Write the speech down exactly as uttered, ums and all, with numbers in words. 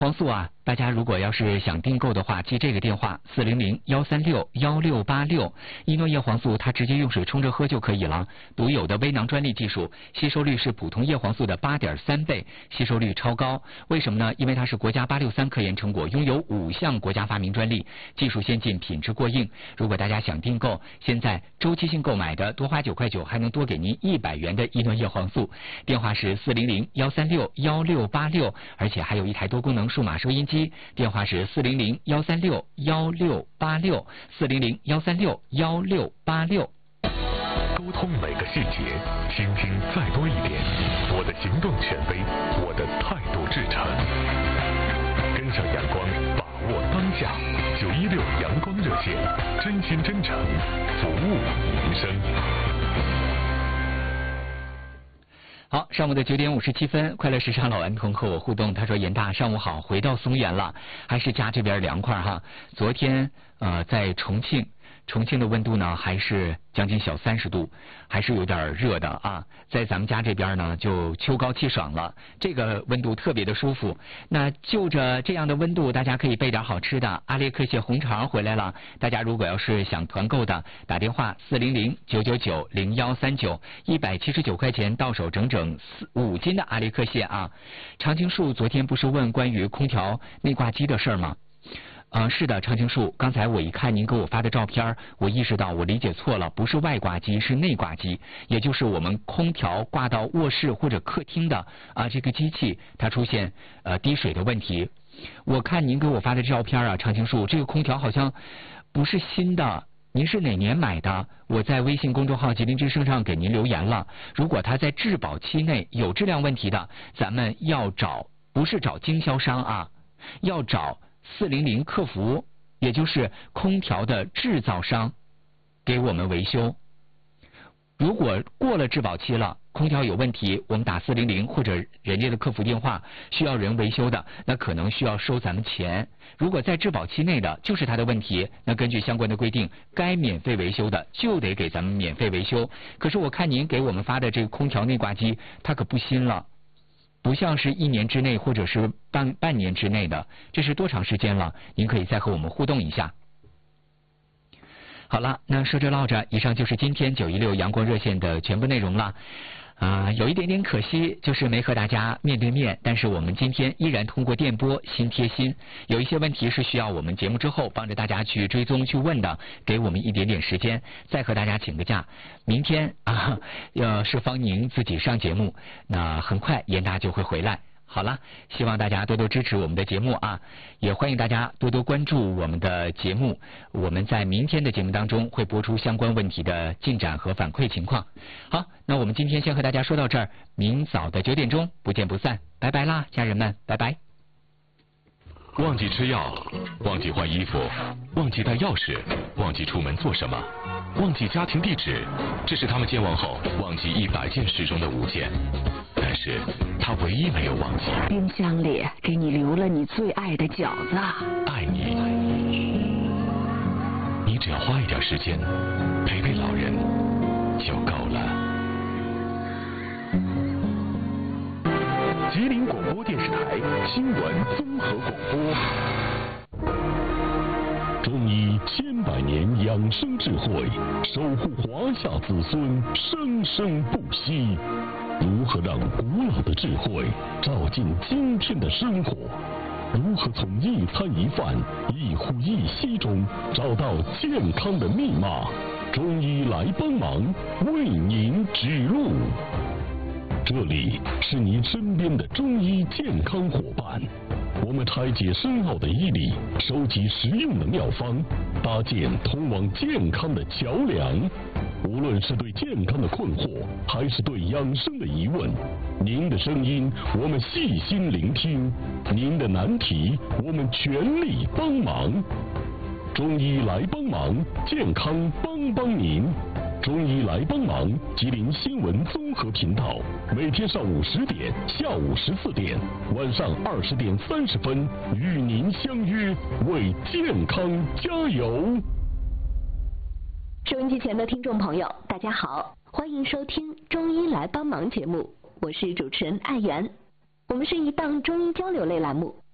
黄素啊，大家如果要是想订购的话，记这个电话四零零幺三六幺六八六。伊诺叶黄素它直接用水冲着喝就可以了，独有的微囊专利技术，吸收率是普通叶黄素的八点三倍，吸收率超高。为什么呢？因为它是国家八六三科研成果，拥有五项国家发明专利，技术先进，品质过硬。如果大家想订购，现在周期性购买的多花九块九，还能多给您一百元的伊诺叶黄素。电话是四零零幺三六幺六八六，而且还有一台多功能数码收音机，电话是四零零幺三六幺六八六，四零零幺三六幺六八六。 沟通每个细节，倾听再多一点。我的行动权威，我的态度至诚。跟上阳光，把握当下。九一六阳光热线，真心真诚，服务民生。 好，上午的九点五十七分，快乐时尚老顽童和我互动，他说：“严大，上午好，回到松原了，还是家这边凉快哈。昨天呃在重庆。”重庆的温度呢，还是将近小三十度，还是有点热的啊。在咱们家这边呢，就秋高气爽了，这个温度特别的舒服。那就着这样的温度，大家可以备点好吃的。阿列克谢红肠回来了，大家如果要是想团购的，打电话四零零九九九零幺三九，一百七十九块钱到手，整整四五斤的阿列克谢啊。常青树昨天不是问关于空调内挂机的事儿吗？呃，是的，常青树，刚才我一看您给我发的照片，我意识到我理解错了，不是外挂机，是内挂机，也就是我们空调挂到卧室或者客厅的啊这个机器，它出现呃滴水的问题。我看您给我发的照片啊，常青树，这个空调好像不是新的，您是哪年买的？我在微信公众号吉林之声上给您留言了，如果它在质保期内有质量问题的，咱们要找不是找经销商啊，要找四零零客服，也就是空调的制造商给我们维修。如果过了质保期了，空调有问题，我们打四零零或者人家的客服电话需要人维修的，那可能需要收咱们钱。如果在质保期内的，就是它的问题，那根据相关的规定，该免费维修的就得给咱们免费维修。可是我看您给我们发的这个空调内挂机，它可不新了，不像是一年之内或者是半半年之内的，这是多长时间了？您可以再和我们互动一下。好了，那说着唠着，以上就是今天九一六阳光热线的全部内容了。啊、呃，有一点点可惜，就是没和大家面对面，但是我们今天依然通过电波心贴心。有一些问题是需要我们节目之后帮着大家去追踪去问的，给我们一点点时间，再和大家请个假。明天啊，要是方宁自己上节目，那很快严大就会回来。好了，希望大家多多支持我们的节目啊，也欢迎大家多多关注我们的节目。我们在明天的节目当中会播出相关问题的进展和反馈情况。好，那我们今天先和大家说到这儿，明早的九点钟不见不散，拜拜啦，家人们，拜拜。 忘记吃药，忘记换衣服，忘记带钥匙，忘记出门做什么，忘记家庭地址，这是他们健忘后忘记一百件事中的五件。但是他唯一没有忘记， 冰箱里给你留了你最爱的饺子。 爱你，你只要花一点时间陪陪老人就够了。吉林广播电视台新闻综合广播。中医千百年养生智慧，守护华夏子孙生生不息。如何让古老的智慧照进今天的生活？如何从一餐一饭、一呼一吸中找到健康的密码？中医来帮忙，为您指路。这里是您身边的中医健康伙伴，我们拆解深奥的医理，收集实用的妙方，搭建通往健康的桥梁。无论是对健康的困惑，还是对养生的疑问，您的声音我们细心聆听，您的难题我们全力帮忙。中医来帮忙，健康帮帮您。中医来帮忙，吉林新闻综合频道，每天上午十点、下午十四点、晚上二十点三十分与您相约，为健康加油。 收音机前的听众朋友，大家好，欢迎收听《中医来帮忙》节目，我是主持人艾媛。我们是一档中医交流类栏目，